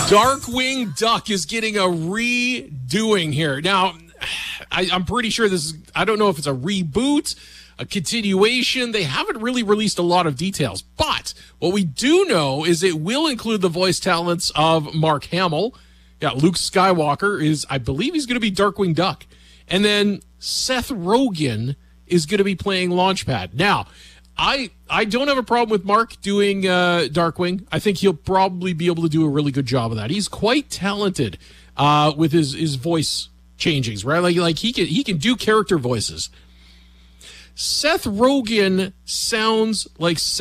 Darkwing Duck is getting a redoing here. Now, I'm pretty sure this is, I don't know if it's a reboot, a continuation. They haven't really released a lot of details. But what we do know is it will include the voice talents of Mark Hamill. Yeah, Luke Skywalker is, I believe he's going to be Darkwing Duck. And then Seth Rogen is going to be playing Launchpad. Now, I don't have a problem with Mark doing Darkwing. I think he'll probably be able to do a really good job of that. He's quite talented with his voice changings, right? Like he can do character voices. Seth Rogen sounds like